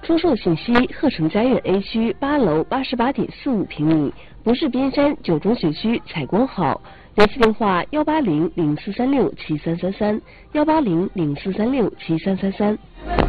出售信息：鹤城家苑 A 区8楼88.45平米，不是边山9中学区采光好。联系电话：180-0436-7333，180-0436-7333。